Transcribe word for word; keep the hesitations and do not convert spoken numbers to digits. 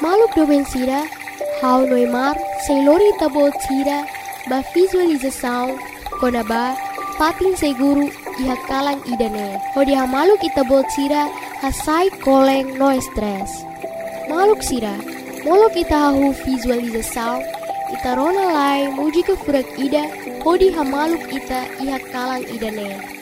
Maluk domen sira, hau noimar, seilori tabot sira, ba visualização, konaba, pating seguru, iha kalang idane. Hodi ha maluk itabot sira, hasai koleng no stress. Maluk sira, molok ita hahu visualização, ita rona lai muji ke furak ida, hodi ha maluk ita iha kalang idane.